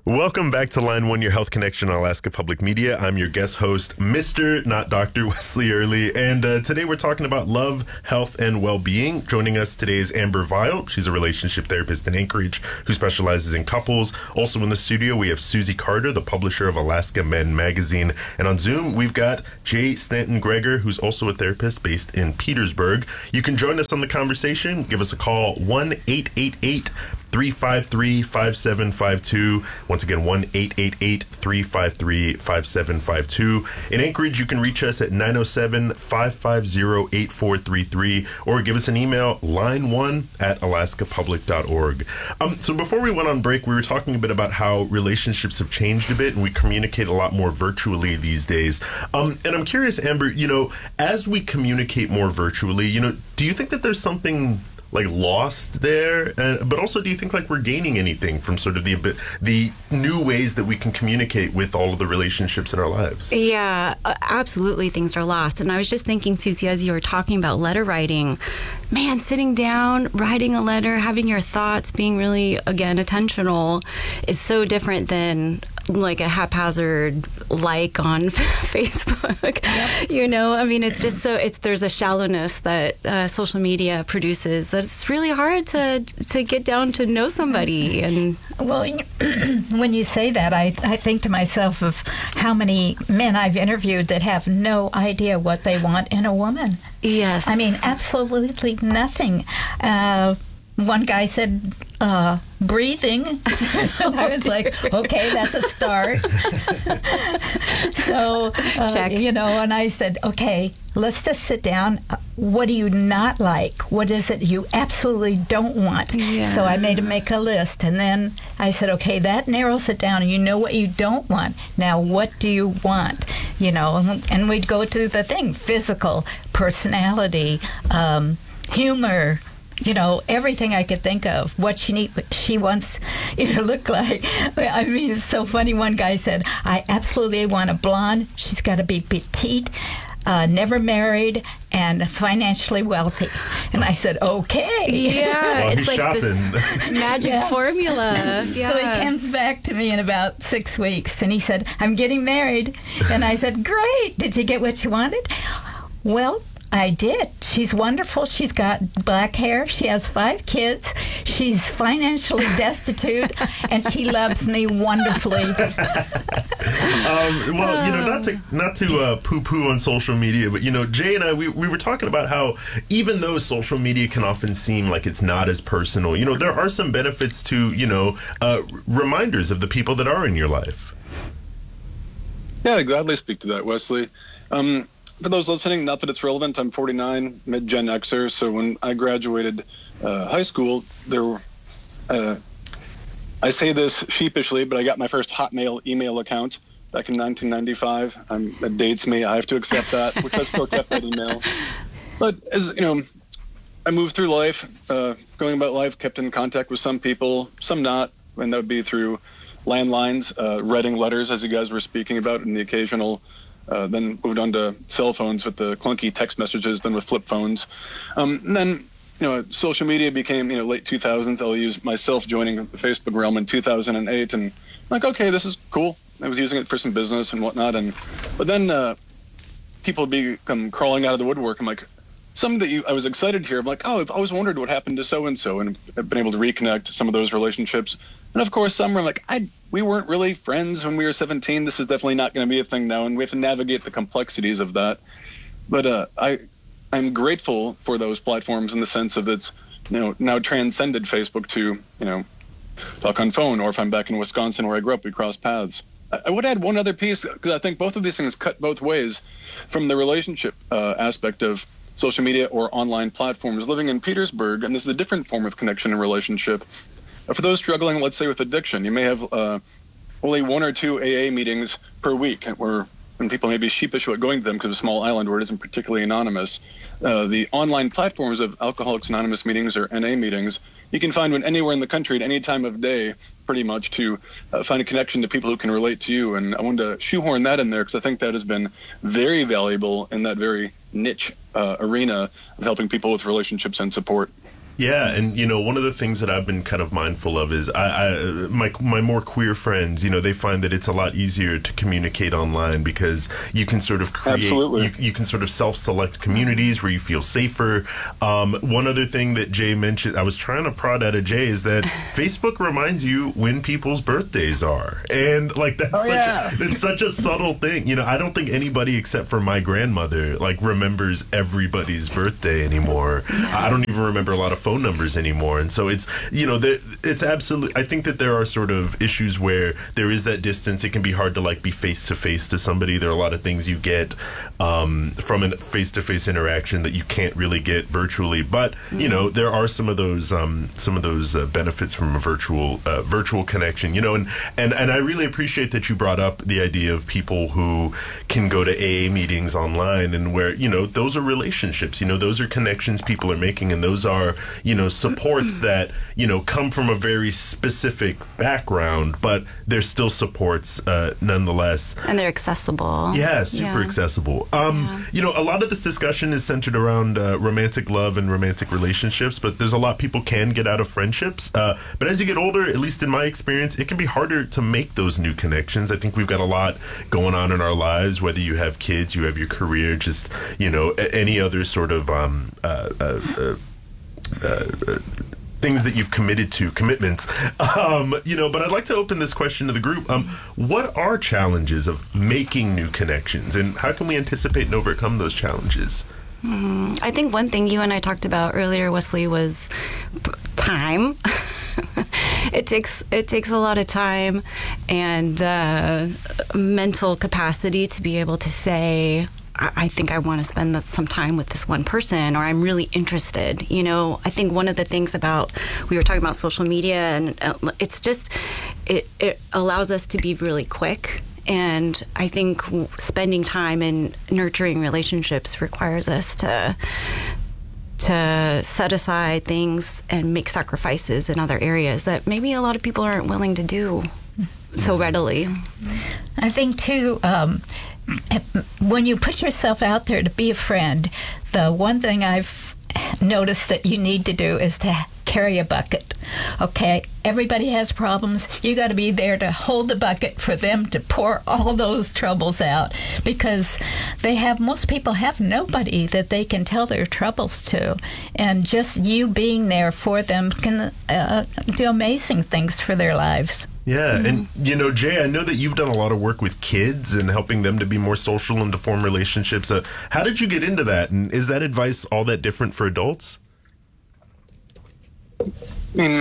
Welcome back to Line 1, your health connection on Alaska Public Media. I'm your guest host, Mr. not Dr. Wesley Early, and today we're talking about love, health, and well-being. Joining us today is Amber Vile. She's a relationship therapist in Anchorage who specializes in couples. Also in the studio, we have Susie Carter, the publisher of Alaska Men Magazine. And on Zoom, we've got Jay Stanton Greger, who's also a therapist based in Petersburg. You can join us on the conversation. Give us a call, 1-888-353-5752. Once again, 1-888-353-5752. In Anchorage, you can reach us at 907-550-8433 or give us an email, line1@alaskapublic.org. So before we went on break, we were talking a bit about how relationships have changed a bit and we communicate a lot more virtually these days. And I'm curious, Amber, as we communicate more virtually, do you think that there's something lost there, but also do you think we're gaining anything from sort of the new ways that we can communicate with all of the relationships in our lives? Yeah, absolutely, things are lost. And I was just thinking, Susie, as you were talking about letter writing, man, sitting down, writing a letter, having your thoughts, being really, again, attentional is so different than like a haphazard like on Facebook. Yep. It's just there's a shallowness that social media produces that it's really hard to get down to know somebody. And well, when you say that, I think to myself of how many men I've interviewed that have no idea what they want in a woman. Yes. Absolutely nothing. One guy said, breathing. And I was like, okay, that's a start. So, check. And I said, okay, let's just sit down. What do you not like? What is it you absolutely don't want? Yeah. So I made him make a list. And then I said, okay, that narrows it down. You know what you don't want. Now, what do you want? And we'd go to the thing, physical, personality, humor, everything I could think of, what she wants to look like. It's so funny. One guy said, I absolutely want a blonde. She's got to be petite, never married, and financially wealthy. And I said, okay. Yeah, well, it's he's like shopping. This magic formula. Yeah. So he comes back to me in about 6 weeks, and he said, I'm getting married. And I said, great. Did you get what you wanted? Well, I did. She's wonderful. She's got black hair. She has 5 kids. She's financially destitute, and she loves me wonderfully. Not to poo-poo on social media, but Jay and I, we were talking about how even though social media can often seem like it's not as personal, there are some benefits to reminders of the people that are in your life. Yeah, I'd gladly speak to that, Wesley. For those listening, not that it's relevant, I'm 49, mid-Gen Xer, so when I graduated high school, I say this sheepishly, but I got my first Hotmail email account back in 1995. It dates me, I have to accept that, which I still kept that email. But as I moved through life, going about life, kept in contact with some people, some not, and that would be through landlines, writing letters, as you guys were speaking about, and the occasional then moved on to cell phones with the clunky text messages, then with flip phones. And then, social media became, late 2000s. I'll use myself joining the Facebook realm in 2008. And I'm like, okay, this is cool. I was using it for some business and whatnot. But then people become crawling out of the woodwork. I'm like, something that I was excited to hear. I'm like, oh, I've always wondered what happened to so-and-so. And I've been able to reconnect some of those relationships. And of course, some were like, we weren't really friends when we were 17. This is definitely not going to be a thing now. And we have to navigate the complexities of that. But I'm grateful for those platforms in the sense of it's, now transcended Facebook to, talk on phone. Or if I'm back in Wisconsin where I grew up, we cross paths. I would add one other piece, because I think both of these things cut both ways from the relationship aspect of social media or online platforms. Living in Petersburg, and this is a different form of connection and relationship. For those struggling, let's say, with addiction, you may have only 1 or 2 AA meetings per week, when people may be sheepish about going to them because of a small island where it isn't particularly anonymous. The online platforms of Alcoholics Anonymous meetings or NA meetings, you can find one anywhere in the country at any time of day, pretty much, to find a connection to people who can relate to you. And I wanted to shoehorn that in there because I think that has been very valuable in that very niche arena of helping people with relationships and support. Yeah, and one of the things that I've been kind of mindful of is my more queer friends, they find that it's a lot easier to communicate online because you can sort of create, you can sort of self-select communities where you feel safer. One other thing that Jay mentioned, I was trying to prod out of Jay, is that Facebook reminds you when people's birthdays are, and that's such a subtle thing. I don't think anybody except for my grandmother remembers everybody's birthday anymore. I don't even remember a lot of phone numbers anymore, and so it's it's absolutely. I think that there are sort of issues where there is that distance. It can be hard to be face to face to somebody. There are a lot of things you get from a face to face interaction that you can't really get virtually. But there are some of those benefits from a virtual connection. And I really appreciate that you brought up the idea of people who can go to AA meetings online, and where those are relationships. Those are connections people are making, and those are supports that come from a very specific background, but they're still supports nonetheless, and they're accessible. Yeah, super accessible. A lot of this discussion is centered around romantic love and romantic relationships, but there's a lot people can get out of friendships. But as you get older, at least in my experience, it can be harder to make those new connections. I think we've got a lot going on in our lives, whether you have kids, you have your career, just any other sort of things that you've committed to, commitments. But I'd like to open this question to the group. What are challenges of making new connections, and how can we anticipate and overcome those challenges? I think one thing you and I talked about earlier, Wesley, was time. It takes a lot of time and mental capacity to be able to say, I think I want to spend some time with this one person, or I'm really interested. I think one of the things we were talking about social media, and it's just, it allows us to be really quick. And I think spending time in nurturing relationships requires us to set aside things and make sacrifices in other areas that maybe a lot of people aren't willing to do so readily. I think, too, when you put yourself out there to be a friend, the one thing I've noticed that you need to do is to carry a bucket. Okay, everybody has problems. You got to be there to hold the bucket for them to pour all those troubles out, because most people have nobody that they can tell their troubles to, and just you being there for them can do amazing things for their lives. Yeah, and Jay, I know that you've done a lot of work with kids and helping them to be more social and to form relationships. How did you get into that, and is that advice all that different for adults? In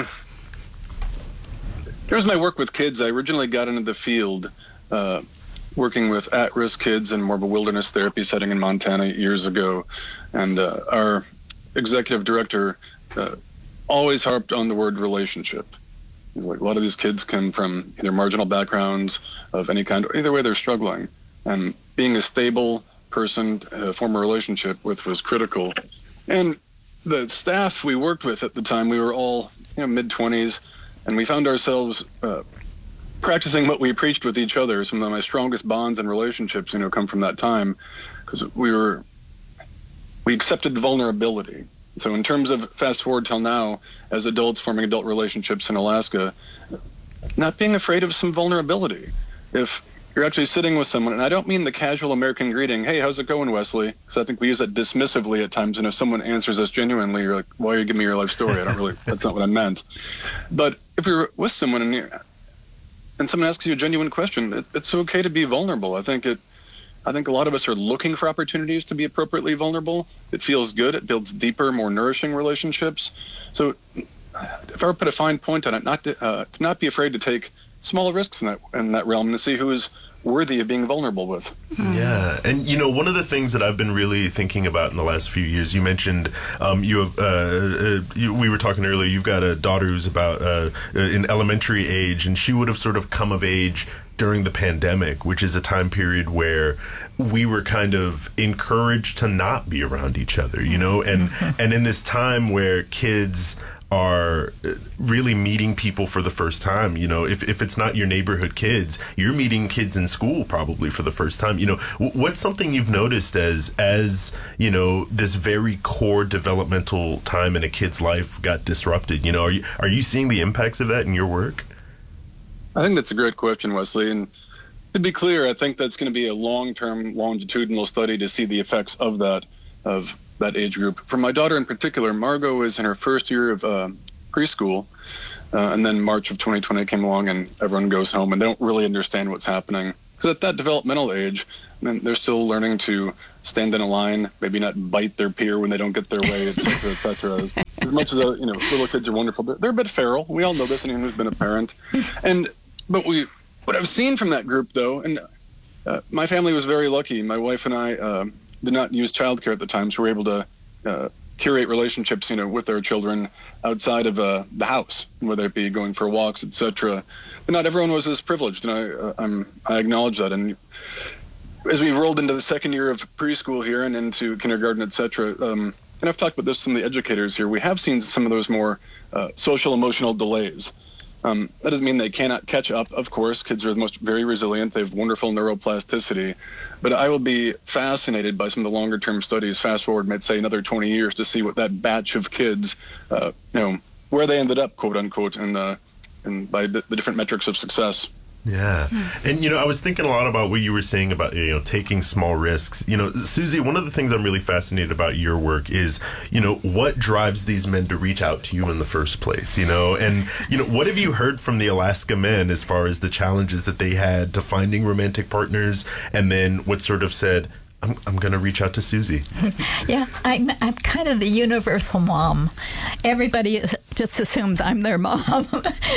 terms of my work with kids, I originally got into the field working with at-risk kids in more of a wilderness therapy setting in Montana years ago. And our executive director always harped on the word relationship. He's like, a lot of these kids come from either marginal backgrounds of any kind, or either way they're struggling. And being a stable person to form a relationship with was critical. And the staff we worked with at the time, we were all mid-20s, and we found ourselves practicing what we preached with each other. Some of my strongest bonds and relationships, come from that time, because we accepted vulnerability. So in terms of fast forward till now, as adults forming adult relationships in Alaska, not being afraid of some vulnerability. If you're actually sitting with someone, and I don't mean the casual American greeting, hey, how's it going, Wesley? Because I think we use that dismissively at times, and if someone answers us genuinely, you're like, why are you giving me your life story? That's not what I meant. But if you're with someone and someone asks you a genuine question, it's okay to be vulnerable. I think a lot of us are looking for opportunities to be appropriately vulnerable. It feels good. It builds deeper, more nourishing relationships. So if I were to put a fine point on it, to not be afraid to take small risks in that realm, and to see who is worthy of being vulnerable with. Yeah, and one of the things that I've been really thinking about in the last few years, you mentioned we were talking earlier, you've got a daughter who's about in elementary age, and she would have sort of come of age during the pandemic, which is a time period where we were kind of encouraged to not be around each other, and in this time where kids are really meeting people for the first time. You know, if it's not your neighborhood kids, you're meeting kids in school probably for the first time. You know, what's something you've noticed as you know, this very core developmental time in a kid's life got disrupted? You know, are you seeing the impacts of that in your work? I think that's a great question, Wesley. And to be clear, I think that's going to be a long-term, longitudinal study to see the effects of that age group. For my daughter in particular, Margot is in her first year of preschool, and then March of 2020 came along and everyone goes home and they don't really understand what's happening. Because at that developmental age, I mean, they're still learning to stand in a line, maybe not bite their peer when they don't get their way, et cetera, et cetera. As much as, you know, little kids are wonderful, they're a bit feral. We all know this, anyone who's been a parent. But what I've seen from that group, though, and my family was very lucky. My wife and I did not use childcare at the time, so we were able to curate relationships, you know, with our children outside of the house, whether it be going for walks, etc. But not everyone was as privileged, and I acknowledge that. And as we rolled into the second year of preschool here and into kindergarten, etc., and I've talked about this with some of the educators here, we have seen some of those more social emotional delays. That doesn't mean they cannot catch up, of course. Kids are very resilient. They have wonderful neuroplasticity. But I will be fascinated by some of the longer-term studies, fast forward, let's say, another 20 years to see what that batch of kids, you know, where they ended up, quote unquote, and by the different metrics of success. Yeah. And, you know, I was thinking a lot about what you were saying about, you know, taking small risks. You know, Susie, one of the things I'm really fascinated about your work is, you know, what drives these men to reach out to you in the first place, you know? And, you know, what have you heard from the Alaska men as far as the challenges that they had to finding romantic partners, and then what sort of said, I'm going to reach out to Susie? Yeah, I'm kind of the universal mom. Everybody just assumes I'm their mom.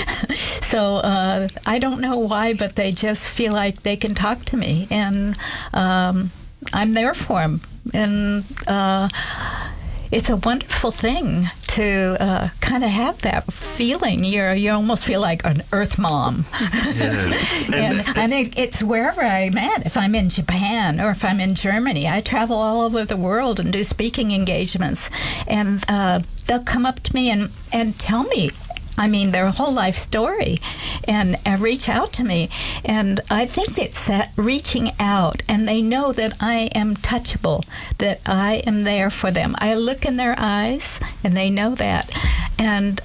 So I don't know why, but they just feel like they can talk to me, and I'm there for them. And it's a wonderful thing to kind of have that feeling. You almost feel like an Earth mom. Yeah. and it's wherever I'm at. If I'm in Japan or if I'm in Germany, I travel all over the world and do speaking engagements. And they'll come up to me and tell me, I mean, their whole life story, and reach out to me. And I think it's that reaching out, and they know that I am touchable, that I am there for them. I look in their eyes, and they know that. And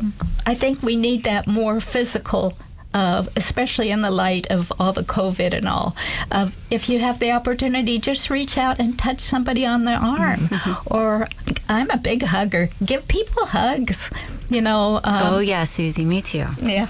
I think we need that more physical, especially in the light of all the COVID and all. If you have the opportunity, just reach out and touch somebody on the arm. Or I'm a big hugger. Give people hugs. You know. Oh yeah, Susie, me too. Yeah,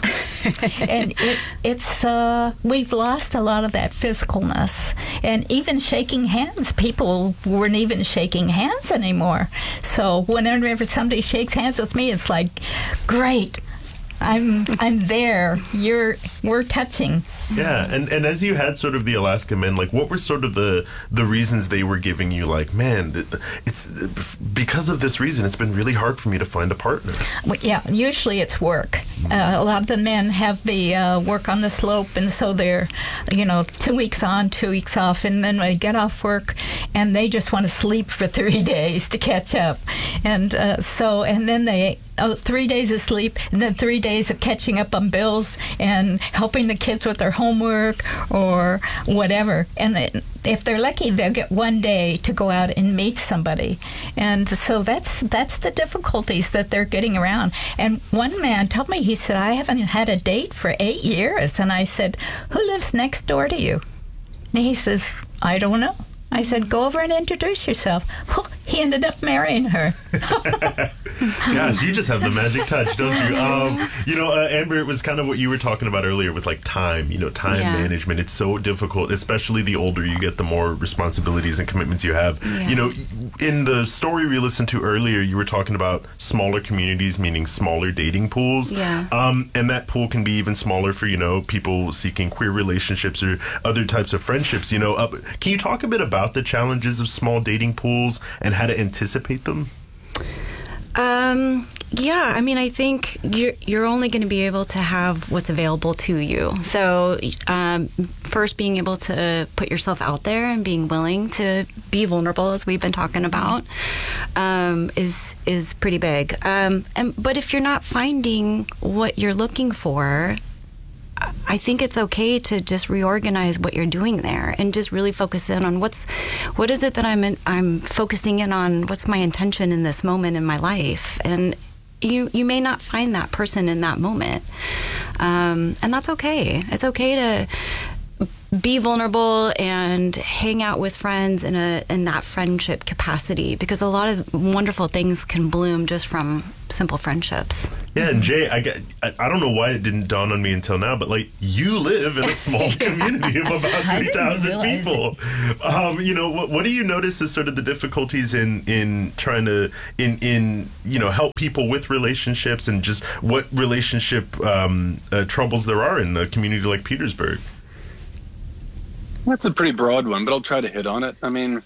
and it's we've lost a lot of that physicalness, and even shaking hands. People weren't even shaking hands anymore. So whenever somebody shakes hands with me, it's like, great. I'm there. We're touching. Yeah, and as you had sort of the Alaska men, like, what were sort of the reasons they were giving you? Like, man, it's because of this reason, it's been really hard for me to find a partner. Well, yeah, usually it's work. A lot of the men have the work on the slope, and so they're, 2 weeks on, 2 weeks off, and then they get off work, and they just want to sleep for 3 days to catch up, and then they. 3 days of sleep, and then 3 days of catching up on bills and helping the kids with their homework or whatever. And if they're lucky, they'll get 1 day to go out and meet somebody. And so that's the difficulties that they're getting around. And one man told me, he said, I haven't had a date for 8 years. And I said, who lives next door to you? And he says, I don't know. I said, go over and introduce yourself. Oh, he ended up marrying her. Gosh, you just have the magic touch, don't you? Amber, it was kind of what you were talking about earlier with, like, time, time management. It's so difficult, especially the older you get, the more responsibilities and commitments you have. Yeah. In the story we listened to earlier, you were talking about smaller communities, meaning smaller dating pools. Yeah. And that pool can be even smaller for, people seeking queer relationships or other types of friendships. Can you talk a bit about the challenges of small dating pools and how to anticipate them? Yeah, I mean, I think you're only going to be able to have what's available to you. So, first, being able to put yourself out there and being willing to be vulnerable, as we've been talking about, is pretty big. But if you're not finding what you're looking for, I think it's okay to just reorganize what you're doing there and just really focus in on what is it that I'm focusing in on. What's my intention in this moment in my life? And you may not find that person in that moment, and that's okay. It's okay to be vulnerable and hang out with friends in that friendship capacity, because a lot of wonderful things can bloom just from simple friendships. Yeah, and Jay, I don't know why it didn't dawn on me until now, but like, you live in a small community of about 3,000 people. What do you notice as sort of the difficulties in trying to help people with relationships, and just what relationship troubles there are in a community like Petersburg? That's a pretty broad one, but I'll try to hit on it. I mean,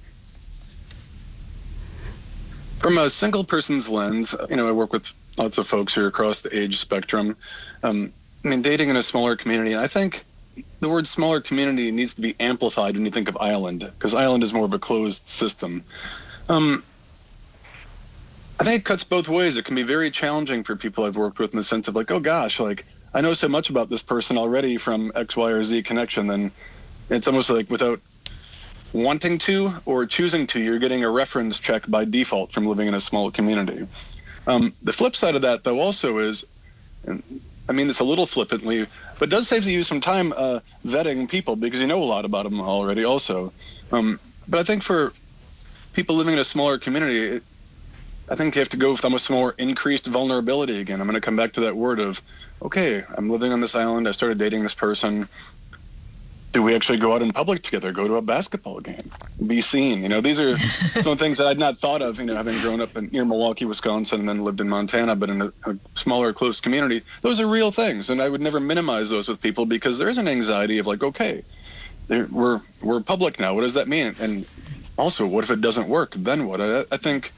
from a single person's lens, I work with lots of folks who are across the age spectrum. Dating in a smaller community, I think the word smaller community needs to be amplified when you think of island, because island is more of a closed system. I think it cuts both ways. It can be very challenging for people I've worked with in the sense of like, oh gosh, like I know so much about this person already from X, Y, or Z connection, then it's almost like without wanting to or choosing to, you're getting a reference check by default from living in a small community. The flip side of that, though, also is, and I mean this a little flippantly, but it does save you some time vetting people, because you know a lot about them already also. But I think for people living in a smaller community, I think you have to go with almost more increased vulnerability again. I'm going to come back to that word of, okay, I'm living on this island, I started dating this person. Do we actually go out in public together, go to a basketball game, be seen? These are some things that I'd not thought of, having grown up near Milwaukee, Wisconsin, and then lived in Montana, but in a smaller, close community. Those are real things, and I would never minimize those with people, because there is an anxiety of like, okay, we're public now. What does that mean? And also, what if it doesn't work? Then what? I think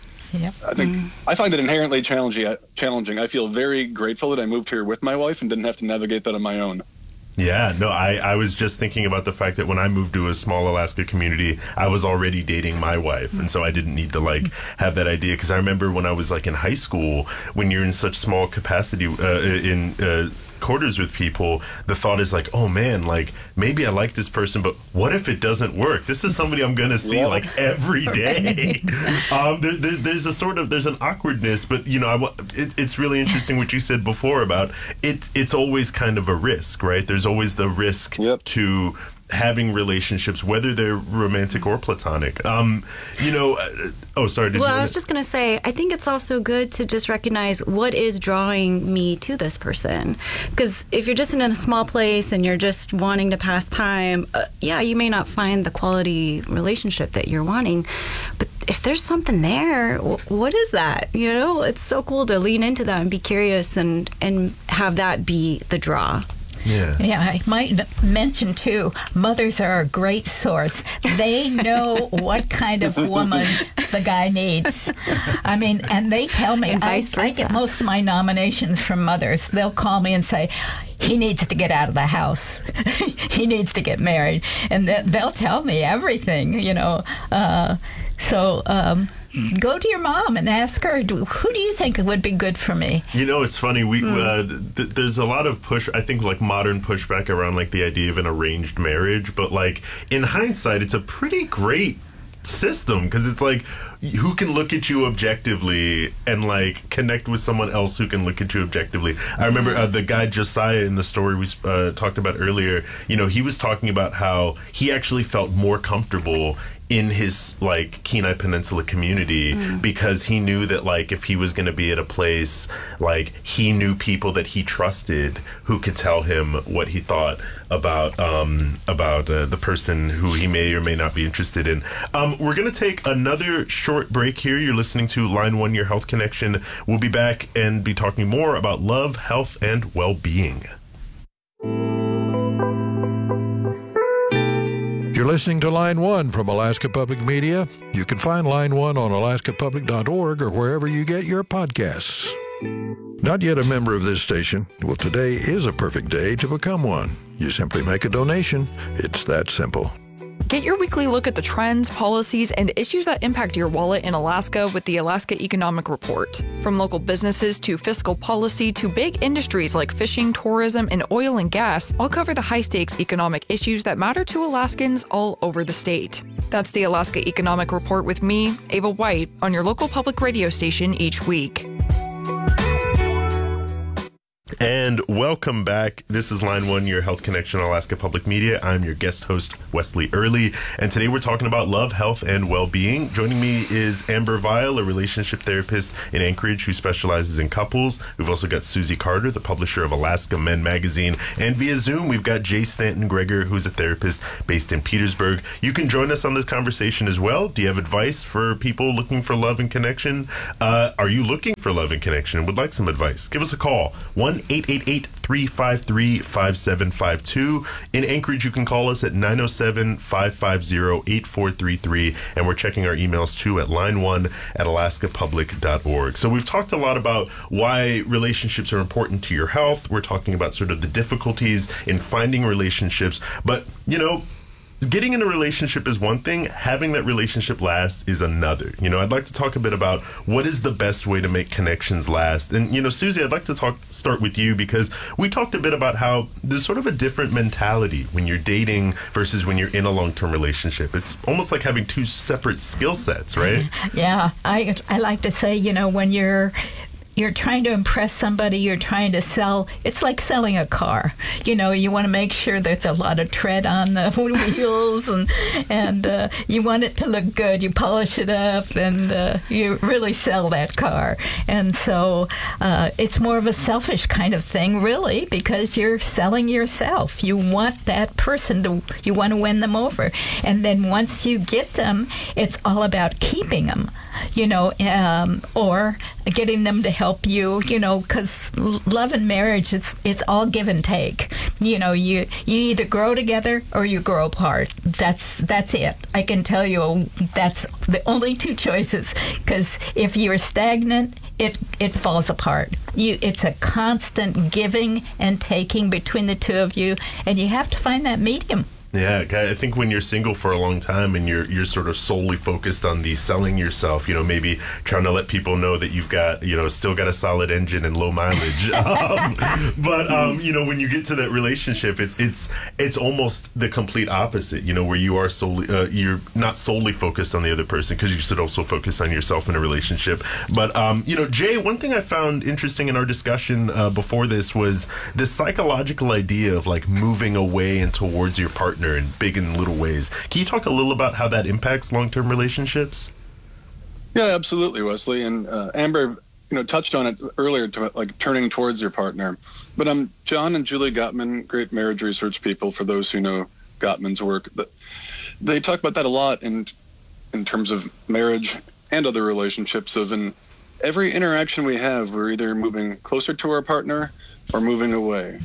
I find it inherently challenging. I feel very grateful that I moved here with my wife and didn't have to navigate that on my own. Yeah, no, I was just thinking about the fact that when I moved to a small Alaska community, I was already dating my wife. And so I didn't need to have that idea. Because I remember when I was in high school, when you're in such small capacity in quarters with people, the thought is like, oh man, maybe I like this person, but what if it doesn't work? This is somebody I'm going to see every day. There's an awkwardness, but it's really interesting what you said before about it's always kind of a risk, right? There's always the risk to having relationships, whether they're romantic or platonic. Sorry. I was just going to say, I think it's also good to just recognize what is drawing me to this person. Because if you're just in a small place and you're just wanting to pass time, you may not find the quality relationship that you're wanting. But if there's something there, what is that? It's so cool to lean into that and be curious and have that be the draw. Yeah, I might mention, too, mothers are a great source. They know what kind of woman the guy needs. I mean, and they tell me, I get most of my nominations from mothers. They'll call me and say, he needs to get out of the house. He needs to get married. And they'll tell me everything, Go to your mom and ask her, who do you think would be good for me? It's funny. There's a lot of modern pushback around the idea of an arranged marriage. But in hindsight, it's a pretty great system, because it's who can look at you objectively and connect with someone else who can look at you objectively. I remember the guy Josiah in the story we talked about earlier, he was talking about how he actually felt more comfortable in his Kenai Peninsula community because he knew that if he was going to be at a place, he knew people that he trusted who could tell him what he thought about the person who he may or may not be interested in. We're going to take another short break here. You're listening to Line 1, Your Health Connection. We'll be back and be talking more about love, health, and well-being. You're listening to Line 1 from Alaska Public Media. You can find Line 1 on alaskapublic.org or wherever you get your podcasts. Not yet a member of this station? Well, today is a perfect day to become one. You simply make a donation. It's that simple. Get your weekly look at the trends, policies, and issues that impact your wallet in Alaska with the Alaska Economic Report. From local businesses to fiscal policy to big industries like fishing, tourism, and oil and gas, I'll cover the high-stakes economic issues that matter to Alaskans all over the state. That's the Alaska Economic Report with me, Ava White, on your local public radio station each week. And welcome back. This is Line 1, your Health Connection Alaska Public Media. I'm your guest host, Wesley Early. And today we're talking about love, health, and well-being. Joining me is Amber Vial, a relationship therapist in Anchorage who specializes in couples. We've also got Susie Carter, the publisher of Alaska Men Magazine. And via Zoom, we've got Jay Stanton Greger, who's a therapist based in Petersburg. You can join us on this conversation as well. Do you have advice for people looking for love and connection? Are you looking for love and connection and would like some advice? Give us a call. 1-888-353-5752. In Anchorage, you can call us at 907-550-8433. And we're checking our emails too at line1@alaskapublic.org. So we've talked a lot about why relationships are important to your health. We're talking about sort of the difficulties in finding relationships. But, you know, getting in a relationship is one thing. Having that relationship last is another. You know, I'd like to talk a bit about what is the best way to make connections last. And, you know, Susie, I'd like to start with you because we talked a bit about how there's sort of a different mentality when you're dating versus when you're in a long-term relationship. It's almost like having two separate skill sets, right? Yeah, I like to say, you know, when you're trying to impress somebody, you're trying to sell, it's like selling a car. You know, you want to make sure there's a lot of tread on the wheels and you want it to look good. You polish it up and you really sell that car. And so it's more of a selfish kind of thing, really, because you're selling yourself. You want that person you want to win them over. And then once you get them, it's all about keeping them. You know, or getting them to help you, you know, because love and marriage, it's all give and take. You know, you either grow together or you grow apart. That's it. I can tell you that's the only two choices, because if you're stagnant, it falls apart. It's a constant giving and taking between the two of you, and you have to find that medium. Yeah, I think when you're single for a long time and you're sort of solely focused on the selling yourself, you know, maybe trying to let people know that you've got, you know, still got a solid engine and low mileage. But you know, when you get to that relationship, it's almost the complete opposite, you know, where you are solely, you're not solely focused on the other person because you should also focus on yourself in a relationship. But, you know, Jay, one thing I found interesting in our discussion before this was this psychological idea of like moving away and towards your partner in big and little ways. Can you talk a little about how that impacts long-term relationships? Yeah, absolutely, Wesley. And Amber, you know, touched on it earlier, to like turning towards your partner. But John and Julie Gottman, great marriage research people, for those who know Gottman's work, they talk about that a lot in terms of marriage and other relationships. In every interaction we have, we're either moving closer to our partner or moving away.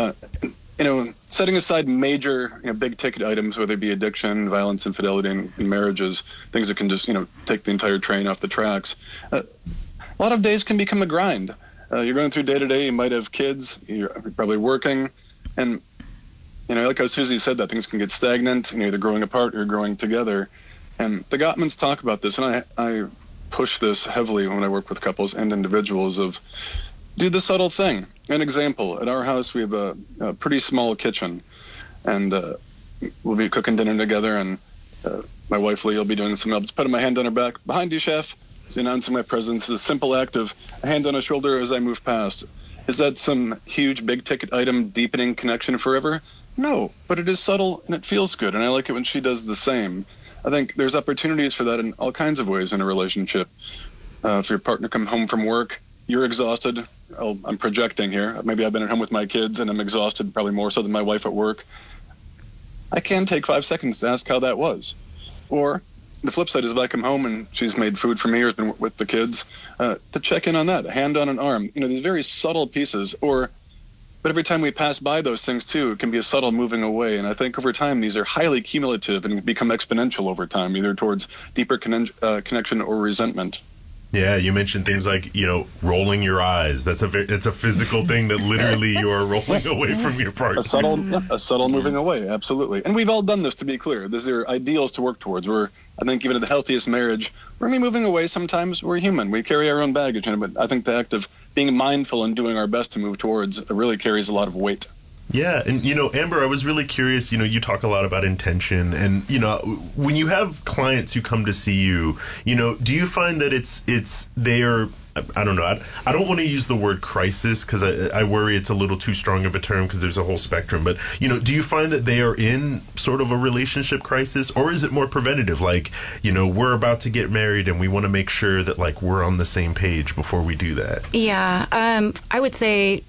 You know, setting aside major, you know, big ticket items, whether it be addiction, violence, infidelity in marriages, things that can just, you know, take the entire train off the tracks. A lot of days can become a grind. You're going through day to day. You might have kids. You're probably working, and you know, like how Susie said, that things can get stagnant. You're either growing apart or growing together. And the Gottmans talk about this, and I push this heavily when I work with couples and individuals of do the subtle thing. An example, at our house, we have a pretty small kitchen, and we'll be cooking dinner together, and my wife, Lee, will be doing some help. Putting my hand on her back. Behind you, chef. Announcing my presence. A simple act of a hand on her shoulder as I move past. Is that some huge, big-ticket item deepening connection forever? No, but it is subtle, and it feels good, and I like it when she does the same. I think there's opportunities for that in all kinds of ways in a relationship. If your partner comes home from work, you're exhausted. I'm projecting here. Maybe I've been at home with my kids and I'm exhausted, probably more so than my wife at work. I can take 5 seconds to ask how that was. Or the flip side is if I come home and she's made food for me or has been with the kids, to check in on that, a hand on an arm. You know, these very subtle pieces. Or But every time we pass by those things, too, it can be a subtle moving away. And I think over time, these are highly cumulative and become exponential over time, either towards deeper connection or resentment. Yeah, you mentioned things like, rolling your eyes. It's a physical thing that literally you are rolling away from your partner. A subtle moving away, absolutely. And we've all done this, to be clear. These are ideals to work towards. I think even in the healthiest marriage, we're moving away sometimes. We're human. We carry our own baggage. But I think the act of being mindful and doing our best to move towards really carries a lot of weight. Yeah, and Amber, I was really curious, you talk a lot about intention, and when you have clients who come to see you, do you find that they are, I don't know, I don't want to use the word crisis because I worry it's a little too strong of a term because there's a whole spectrum, but do you find that they are in sort of a relationship crisis, or is it more preventative, like we're about to get married and we want to make sure that like we're on the same page before we do that? Yeah, I would say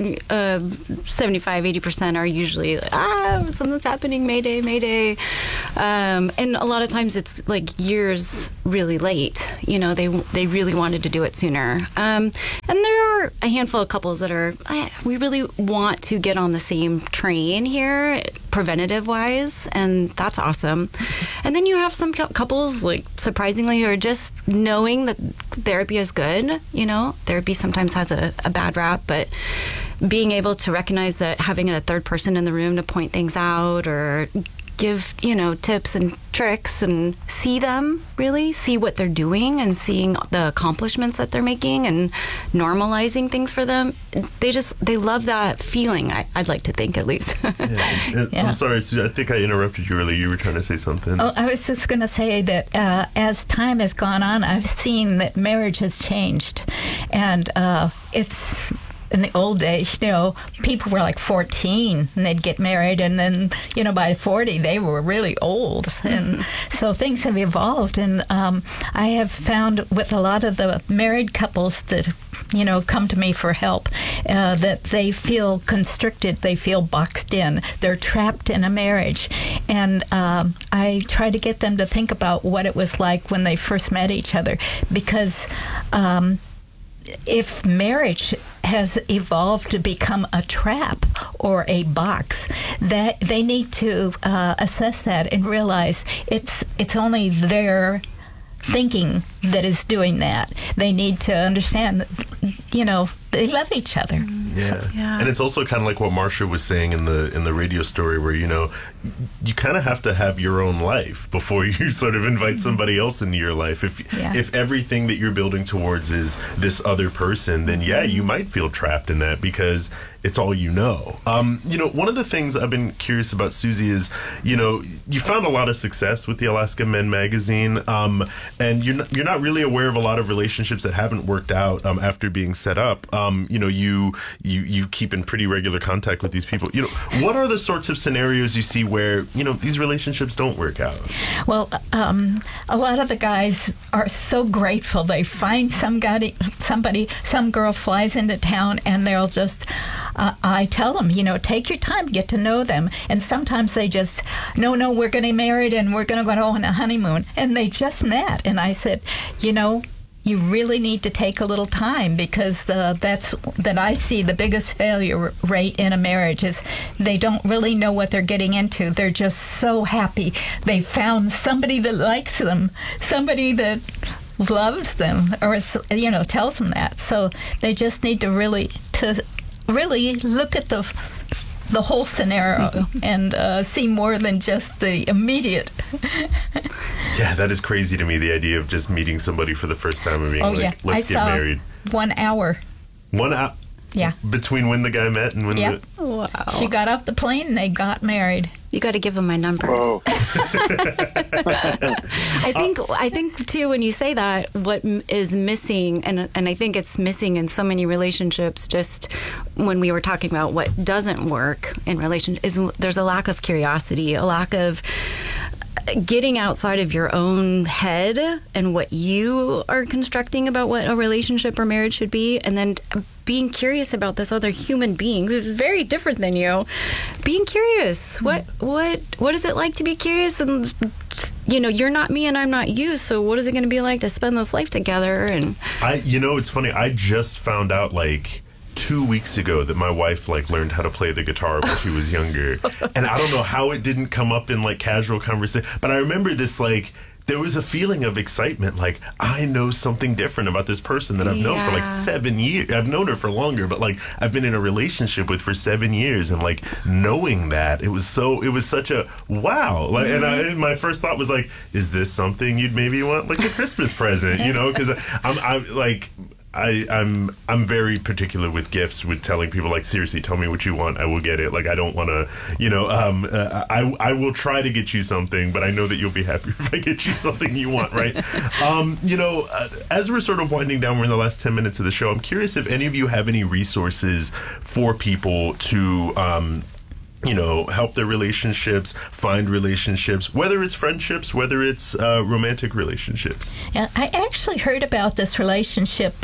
75-80% are usually something's happening, mayday, and a lot of times it's like years really late. They really wanted to do it sooner. And there are a handful of couples that are, we really want to get on the same train here, preventative-wise, and that's awesome. And then you have some couples, like, surprisingly, who are just knowing that therapy is good. Therapy sometimes has a bad rap, but being able to recognize that having a third person in the room to point things out or give, tips and tricks and see what they're doing and seeing the accomplishments that they're making and normalizing things for them. They love that feeling, I'd like to think, at least. Yeah. I'm sorry, Susie, I think I interrupted you earlier. You were trying to say something. Oh, I was just going to say that as time has gone on, I've seen that marriage has changed. And it's... In the old days, people were like 14 and they'd get married, and then, by 40 they were really old. And so things have evolved. And I have found with a lot of the married couples that, come to me for help, that they feel constricted, they feel boxed in, they're trapped in a marriage. And I try to get them to think about what it was like when they first met each other, because if marriage has evolved to become a trap or a box, that they need to assess that and realize it's only their thinking that is doing that. They need to understand that, they love each other. Yeah. So, yeah. And it's also kind of like what Marsha was saying in the radio story, where you kind of have to have your own life before you sort of invite somebody else into your life. If everything that you're building towards is this other person, then you might feel trapped in that because it's all you know. One of the things I've been curious about, Susie, is you found a lot of success with the Alaska Men magazine, and you're not really aware of a lot of relationships that haven't worked out after being set up. You keep in pretty regular contact with these people. What are the sorts of scenarios you see where these relationships don't work out? Well, a lot of the guys are so grateful. They find some girl flies into town, and they'll just, I tell them, take your time, get to know them. And sometimes they just, no, we're going to get married and we're going to go on a honeymoon. And they just met. And I said, you really need to take a little time, because that's I see the biggest failure rate in a marriage is they don't really know what they're getting into. They're just so happy they found somebody that likes them, somebody that loves them, or tells them that. So they just need to really look at the whole scenario and see more than just the immediate. Yeah, that is crazy to me, the idea of just meeting somebody for the first time and being let's get married. 1 hour. 1 hour? Yeah. Between when the guy met and when Wow. She got off the plane and they got married. You got to give him my number. Oh. I think too, when you say that, what is missing, and I think it's missing in so many relationships, just when we were talking about what doesn't work in relationships, is there's a lack of curiosity, a lack of getting outside of your own head and what you are constructing about what a relationship or marriage should be, and then being curious about this other human being who's very different than you. Being curious. What is it like to be curious? And you're not me and I'm not you, so what is it going to be like to spend this life together? And it's funny, I just found out like 2 weeks ago that my wife like learned how to play the guitar when she was younger, and I don't know how it didn't come up in like casual conversation, but I remember this like. There was a feeling of excitement, like, I know something different about this person that I've known for like 7 years. I've known her for longer, but like, I've been in a relationship with for 7 years, and like, knowing that, it was such a wow. Like, and my first thought was like, is this something you'd maybe want like a Christmas present, you know? Because I'm very particular with gifts, with telling people like, seriously, tell me what you want, I will get it. Like, I don't want to, you know, I will try to get you something, but I know that you'll be happy if I get you something you want, right? You know, as we're sort of winding down, we're in the last 10 minutes of the show. I'm curious if any of you have any resources for people to, you know, help their relationships, find relationships, whether it's friendships, whether it's romantic relationships. Yeah, I actually heard about this relationship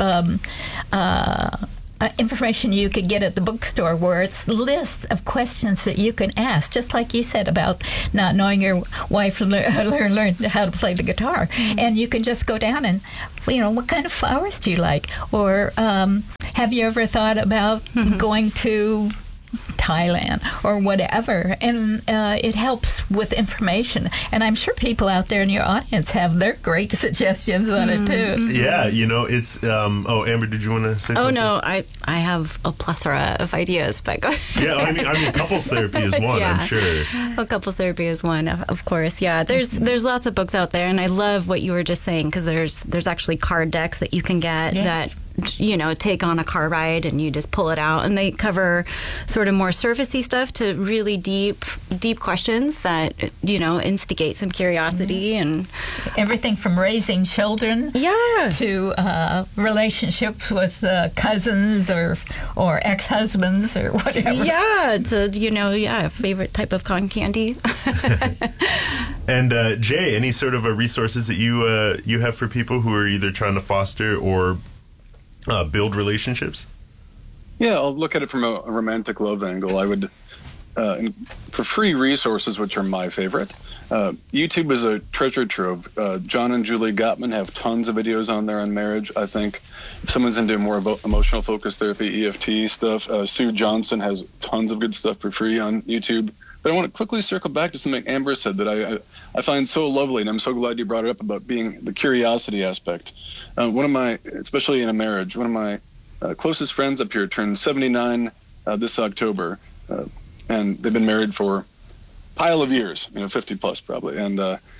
information you could get at the bookstore, where it's lists of questions that you can ask, just like you said about not knowing your wife learn how to play the guitar. And you can just go down and, you know, what kind of flowers do you like? Or have you ever thought about going to Thailand or whatever? And it helps with information, and I'm sure people out there in your audience have their great suggestions on it too. Yeah, you know, it's Amber, did you want to say something? Oh no, I have a plethora of ideas, but go ahead. Yeah, I mean couples therapy is one, I'm sure. Well, couples therapy is one, of course. Yeah, there's lots of books out there, and I love what you were just saying, because there's actually card decks that you can get that, you know, take on a car ride and you just pull it out, and they cover sort of more surfacey stuff to really deep questions that, you know, instigate some curiosity and everything from raising children to relationships with cousins or ex-husbands or whatever. Yeah, to, you know, favorite type of cotton candy. And Jay, any sort of resources that you have for people who are either trying to foster or build relationships? Yeah, I'll look at it from a romantic love angle. I would, for free resources, which are my favorite, YouTube is a treasure trove. John and Julie Gottman have tons of videos on there on marriage. I think if someone's into more emotional focus therapy, EFT stuff, Sue Johnson has tons of good stuff for free on YouTube. But I want to quickly circle back to something Amber said that I find so lovely, and I'm so glad you brought it up about being the curiosity aspect. One of my, especially in a marriage, one of my closest friends up here turned 79 this October, and they've been married for a pile of years, 50 plus probably. And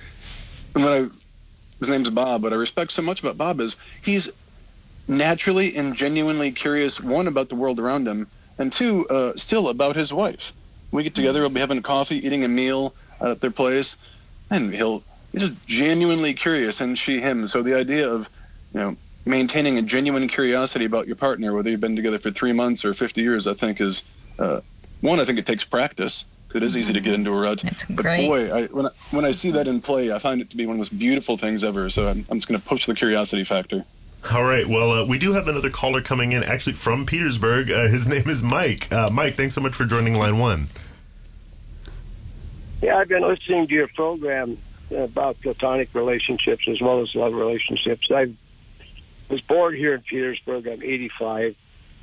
his name's Bob. What I respect so much about Bob is he's naturally and genuinely curious, one, about the world around him, and two, still about his wife. We get together, we'll be having coffee, eating a meal at their place, and he's just genuinely curious, and she, him. So the idea of, maintaining a genuine curiosity about your partner, whether you've been together for 3 months or 50 years, I think is, one, I think it takes practice. It is easy to get into a rut. That's great. But boy, when I see that in play, I find it to be one of the most beautiful things ever. So I'm just going to push the curiosity factor. All right. Well, we do have another caller coming in, actually from Petersburg. His name is Mike. Mike, thanks so much for joining Line 1. Yeah, I've been listening to your program about platonic relationships as well as love relationships. I was born here in Petersburg. I'm 85.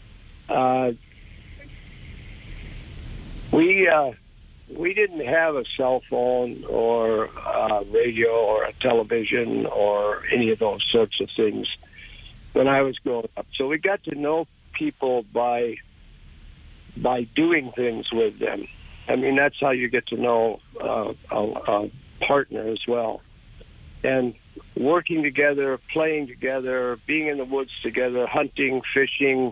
We didn't have a cell phone or a radio or a television or any of those sorts of things when I was growing up. So we got to know people by doing things with them. I mean, that's how you get to know a partner as well. And working together, playing together, being in the woods together, hunting, fishing,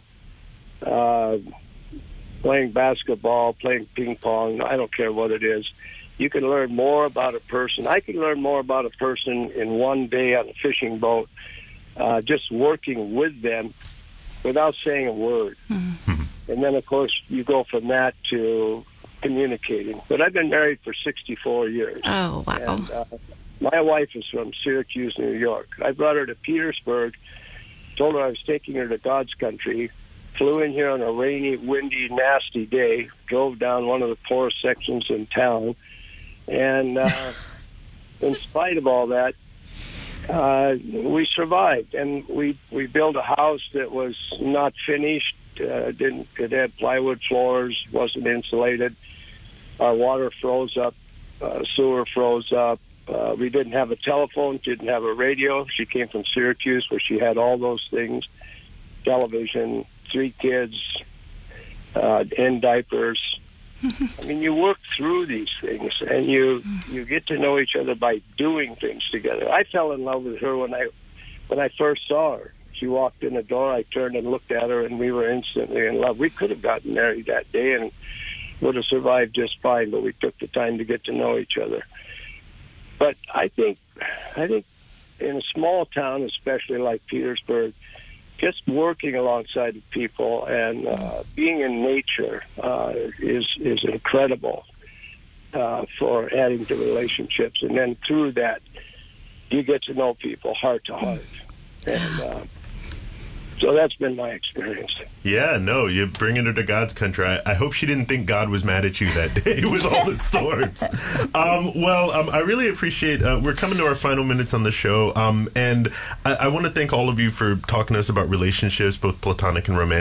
playing basketball, playing ping pong, I don't care what it is. You can learn more about a person. I can learn more about a person in one day on a fishing boat, just working with them without saying a word. Mm-hmm. And then, of course, you go from that to communicating. But I've been married for 64 years. Oh, wow. And, my wife is from Syracuse, New York. I brought her to Petersburg, told her I was taking her to God's country, flew in here on a rainy, windy, nasty day, drove down one of the poorest sections in town, and in spite of all that, we survived. And we built a house that was not finished, It had plywood floors, wasn't insulated. Our water froze up, sewer froze up. We didn't have a telephone, didn't have a radio. She came from Syracuse, where she had all those things: television, 3 kids, in diapers. I mean, you work through these things, and you get to know each other by doing things together. I fell in love with her when I first saw her. She walked in the door, I turned and looked at her, and we were instantly in love. We could have gotten married that day and would have survived just fine, but we took the time to get to know each other. But I think in a small town, especially like Petersburg, just working alongside of people and being in nature is incredible for adding to relationships. And then through that, you get to know people heart to heart. And so that's been my experience. Yeah, no, you're bringing her to God's country. I hope she didn't think God was mad at you that day with all the storms. I really appreciate, we're coming to our final minutes on the show, and I want to thank all of you for talking to us about relationships, both platonic and romantic.